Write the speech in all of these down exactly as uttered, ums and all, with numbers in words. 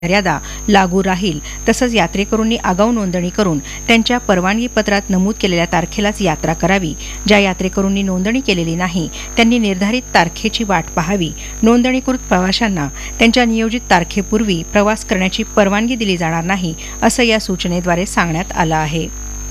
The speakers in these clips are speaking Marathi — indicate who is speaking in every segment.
Speaker 1: मर्यादा लागू राहील. तसंच यात्रेकरूंनी आगाऊ नोंदणी करून त्यांच्या परवानगी पत्रात नमूद केलेल्या तारखेलाच यात्रा करावी. ज्या यात्रेकरूंनी नोंदणी केलेली नाही त्यांनी निर्धारित तारखेची वाट पाहावी. नोंदणीकृत प्रवाशांना त्यांच्या नियोजित तारखेपूर्वी प्रवास करण्याची परवानगी दिली जाणार नाही, असं या सूचनेद्वारे सांगण्यात आलं आहे.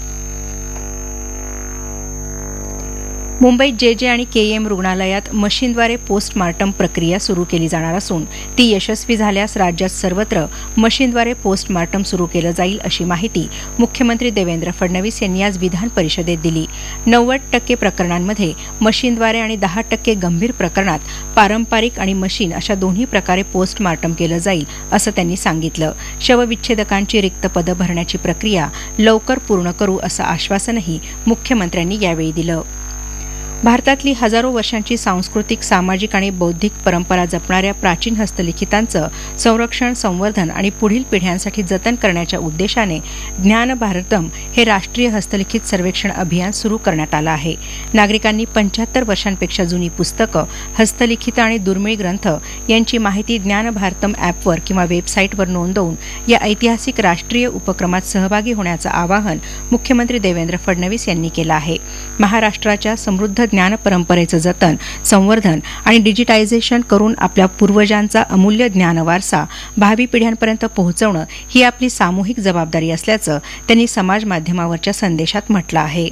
Speaker 1: मुंबईत जे जे आणि के ई एम रुग्णालयात मशीनद्वारे पोस्टमार्टम प्रक्रिया सुरू केली जाणार असून ती यशस्वी झाल्यास राज्यात सर्वत्र मशीनद्वारे पोस्टमार्टम सुरू केलं जाईल, अशी माहिती मुख्यमंत्री देवेंद्र फडणवीस यांनी आज विधान परिषदेत दिली. नव्वद टक्के प्रकरणांमध्ये मशीनद्वारे आणि दहा टक्के गंभीर प्रकरणात पारंपरिक आणि मशीन अशा दोन्ही प्रकारे पोस्टमार्टम केलं जाईल, असं त्यांनी सांगितलं. शवविच्छेदकांची रिक्त पदं भरण्याची प्रक्रिया लवकर पूर्ण करू असं आश्वासनही मुख्यमंत्र्यांनी यावेळी दिलं. भारतातली हजारो वर्षांची सांस्कृतिक, सामाजिक आणि बौद्धिक परंपरा जपणाऱ्या प्राचीन हस्तलिखितांचं संरक्षण, संवर्धन आणि पुढील पिढ्यांसाठी जतन करण्याच्या उद्देशाने ज्ञान भारतम हे राष्ट्रीय हस्तलिखित सर्वेक्षण अभियान सुरू करण्यात आलं आहे. नागरिकांनी पंच्याहत्तर वर्षांपेक्षा जुनी पुस्तकं, हस्तलिखित आणि दुर्मिळ ग्रंथ यांची माहिती ज्ञान भारतम ॲपवर किंवा वेबसाईटवर नोंदवून या ऐतिहासिक राष्ट्रीय उपक्रमात सहभागी होण्याचं आवाहन मुख्यमंत्री देवेंद्र फडणवीस यांनी केलं आहे. महाराष्ट्राच्या समृद्ध ज्ञान परंपरेचं जतन, संवर्धन आणि डिजिटायझेशन करून आपल्या पूर्वजांचा अमूल्य ज्ञान वारसा भावी पिढ्यांपर्यंत पोहोचवणं ही आपली सामूहिक जबाबदारी असल्याचं त्यांनी समाज माध्यमावरच्या संदेशात म्हटलं आहे.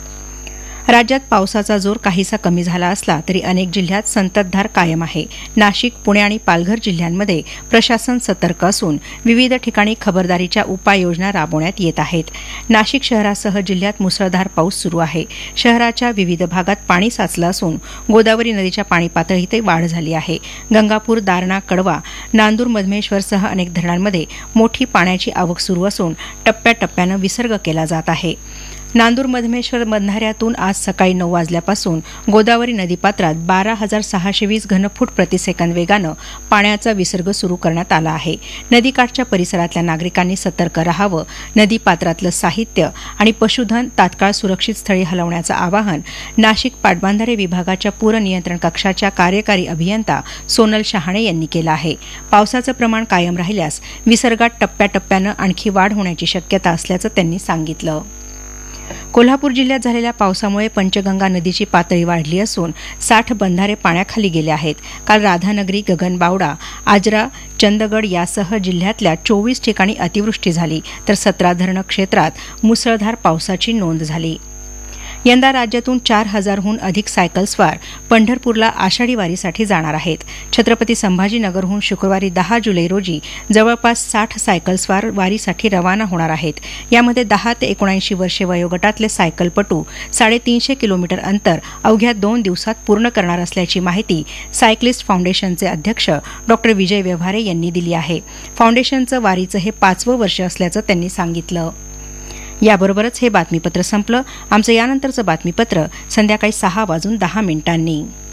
Speaker 1: राज्यात पावसाचा जोर काहीसा कमी झाला असला तरी अनेक जिल्ह्यात संततधार कायम आहे. नाशिक, पुणे आणि पालघर जिल्ह्यांमध्ये प्रशासन सतर्क असून विविध ठिकाणी खबरदारीच्या उपाययोजना राबवण्यात येत आहेत. नाशिक शहरासह जिल्ह्यात मुसळधार पाऊस सुरू आहे. शहराच्या विविध भागात पाणी साचलं असून गोदावरी नदीच्या पाणी पातळीत वाढ झाली आहे. गंगापूर, दारणा, कडवा, नांदूर, मधमेश्वरसह अनेक धरणांमध्ये मोठी पाण्याची आवक सुरू असून टप्प्याटप्प्यानं विसर्ग केला जात आहे. नांदूर मधमेश्वर बंधाऱ्यातून आज सकाळी नऊ वाजल्यापासून गोदावरी नदीपात्रात बारा हजार सहाशे वीस घनफूट प्रतिसेकंद वेगानं पाण्याचा विसर्ग सुरू करण्यात आला आहे. नदीकाठच्या परिसरातल्या नागरिकांनी सतर्क राहावं. नदीपात्रातलं साहित्य आणि पशुधन तात्काळ सुरक्षित स्थळी हलवण्याचं आवाहन नाशिक पाटबंधारे विभागाच्या पूर नियंत्रण कक्षाच्या कार्यकारी अभियंता सोनल शहाणे यांनी केलं आहे. पावसाचं प्रमाण कायम राहिल्यास विसर्गात टप्प्याटप्प्यानं आणखी वाढ होण्याची शक्यता असल्याचं त्यांनी सांगितलं. कोल्हापूर जिल्ह्यात झालेल्या पावसामुळे पंचगंगा नदीची पातळी वाढली असून साठ बंधारे पाण्याखाली गेले आहेत. काल राधानगरी, गगनबावडा, आजरा, चंदगड यासह जिल्ह्यातल्या चोवीस ठिकाणी अतिवृष्टी झाली तर सतरा धरण क्षेत्रात मुसळधार पावसाची नोंद झाली. यंदा राज्यातून चार हजारहून अधिक सायकलस्वार पंढरपूरला आषाढी वारीसाठी जाणार आहेत. छत्रपती संभाजीनगरहून शुक्रवारी दहा जुलै रोजी जवळपास साठ सायकलस्वार वारीसाठी रवाना होणार आहेत. यामध्ये दहा ते एकोणऐंशी वर्षे वयोगटातले सायकलपटू साडेतीनशे किलोमीटर अंतर अवघ्या दोन दिवसात पूर्ण करणार असल्याची माहिती सायक्लिस्ट फाउंडेशनचे अध्यक्ष डॉक्टर विजय व्यवहारे यांनी दिली आहे. फाउंडेशनचं वारीचं हे पाचवं वर्ष असल्याचं त्यांनी सांगितलं. याबरोबरच हे बातमीपत्र संपलं. आमचं यानंतरचं बातमीपत्र संध्याकाळी सहा वाजून दहा मिनिटांनी.